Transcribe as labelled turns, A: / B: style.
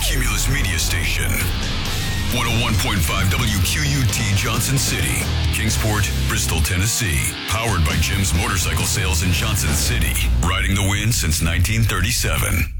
A: Cumulus Media Station. 101.5 WQUT Johnson City, Kingsport, Bristol, Tennessee. Powered by Jim's Motorcycle Sales in Johnson City. Riding the wind since 1937.